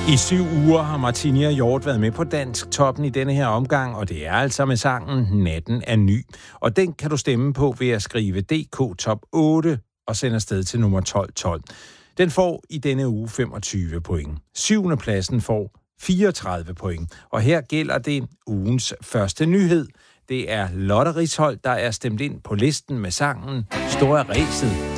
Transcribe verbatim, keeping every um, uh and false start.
I syv uger har Martini og Hjort været med på Dansk Toppen i denne her omgang, og det er altså med sangen Natten er ny. Og den kan du stemme på ved at skrive D K Top otte og sende afsted til nummer tolv tolv. Den får i denne uge femogtyve point. Syvende pladsen får fireogtredive point. Og her gælder det ugens første nyhed. Det er Lotte Risholdt, der er stemt ind på listen med sangen Store Ræset.